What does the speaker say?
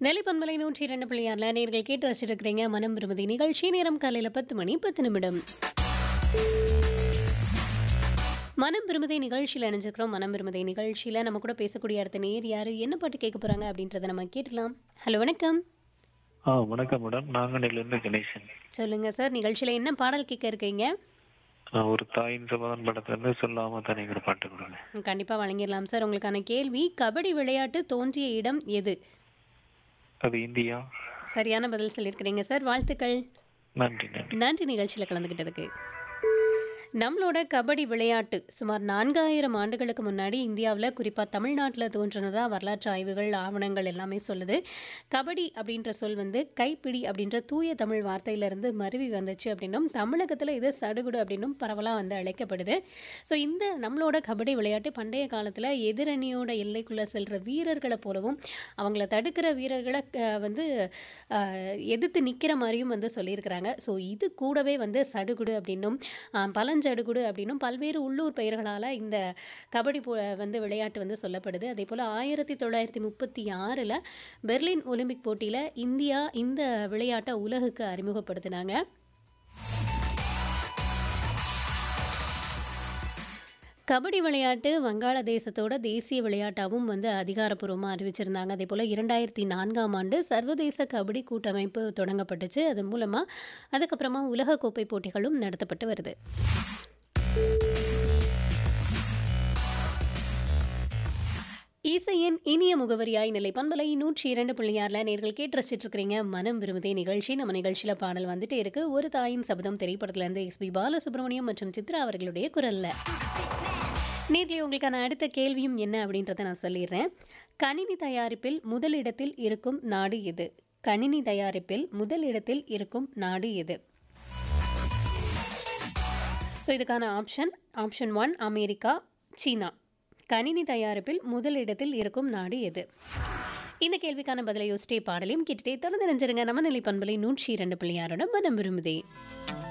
நெல்லை பண்பலை 102.6 நேயர்கள் கேட்டு ரசிச்சுட்டு இருக்கிறீங்க மனம் விரும்புதி நிகழ்ச்சி. நேரம் காலையில் 10 மணி 10 நிமிடம். மனம் விரும்புதை நிகழ்ச்சியில் இணைஞ்சிருக்கிறோம். மனம் விரும்புதை நிகழ்ச்சியில் நம்ம கூட பேசக்கூடிய அடுத்த நேர் யாரு, என்ன பாட்டு கேட்க போறாங்க அப்படின்றத நம்ம கேட்கலாம். ஹலோ, வணக்கம். வணக்கம் மேடம். நாங்கநேலிருந்து கணேசன். சொல்லுங்க சார், நிகழ்ச்சியில் என்ன பாடல் கேட்க இருக்கீங்க? ஒரு தாயின் சமாதான படத்துல இருந்து சொல்லாம தானேங்கிற பாட்டு கொடுங்க. கண்டிப்பா வழங்கிடலாம் சார். உங்களுக்கான கேள்வி, கபடி விளையாட்டு தோன்றிய இடம் எது? அது இந்தியா. சரியான பதில் சொல்லியிருக்கிறீங்க சார், வாழ்த்துக்கள். நன்றி நன்றி. நன்றி நிகழ்ச்சியில் கலந்துக்கிட்டதுக்கு. நம்மளோட கபடி விளையாட்டு சுமார் 4000 ஆண்டுகளுக்கு முன்னாடி இந்தியாவில், குறிப்பாக தமிழ்நாட்டில் தோன்றினதா வரலாற்று ஆய்வுகள் ஆவணங்கள் எல்லாமே சொல்லுது. கபடி அப்படின்ற சொல் கைப்பிடி அப்படின்ற தூய தமிழ் வார்த்தையிலிருந்து மருவி வந்துச்சு அப்படின்னும், தமிழகத்தில் இது சடுகுடு அப்படின்னும் பரவலாக அழைக்கப்படுது. ஸோ இந்த நம்மளோட கபடி விளையாட்டு பண்டைய காலத்தில் எதிரணியோட எல்லைக்குள்ளே செல்கிற வீரர்களை போலவும், அவங்கள தடுக்கிற வீரர்களை எதிர்த்து நிற்கிற மாதிரியும் சொல்லியிருக்கிறாங்க. ஸோ இது கூடவே சடுகுடு அப்படின்னும் பழஞ்சடுகுடு அப்படின்னும் பல்வேறு உள்ளூர் பெயர்களால் இந்த கபடி விளையாட்டு சொல்லப்படுது. அதே போல் 1936 பெர்லின் ஒலிம்பிக் போட்டியில் இந்தியா இந்த விளையாட்டை உலகுக்கு அறிமுகப்படுத்தினாங்க. கபடி விளையாட்டு வங்காளதேசத்தோட தேசிய விளையாட்டாகவும் அதிகாரப்பூர்வமாக அறிவிச்சிருந்தாங்க. அதே போல் 2004ஆம் ஆண்டு சர்வதேச கபடி கூட்டமைப்பு தொடங்கப்பட்டுச்சு. அது மூலமாக அதுக்கப்புறமா உலகக்கோப்பை போட்டிகளும் நடத்தப்பட்டு வருது. இசையின் இனிய முகவரியாய் நிலை பண்பலை 102.6 நேர்கள் கேட்டு ரசிச்சுட்டு இருக்கிறீங்க மனம் விரும்புதே நிகழ்ச்சி. நம்ம நிகழ்ச்சியில் பாடல் வந்துட்டே இருக்கு. ஒரு தாயின் சபதம் திரைப்படத்திலிருந்து எஸ்பி பாலசுப்ரமணியம் மற்றும் சித்ரா அவர்களுடைய குரல்ல. நேர்லயே உங்களுக்கான அடுத்த கேள்வியும் என்ன அப்படின்றத நான் சொல்லிடுறேன். கணினி தயாரிப்பில் முதலிடத்தில் இருக்கும் நாடு எது? கணினி தயாரிப்பில் முதலிடத்தில் இருக்கும் நாடு எது? ஸோ இதுக்கான ஆப்ஷன் 1 அமெரிக்கா, சீனா. கணினி தயாரிப்பில் முதலிடத்தில் இருக்கும் நாடு எது? இந்த கேள்விக்கான பதிலை யோசிச்சே பாடலையும் கேட்டுட்டே தொடர்ந்து நினைஞ்சிருங்க. நம்ம நிலை பண்பலை 102.6 மனம் விரும்புதே.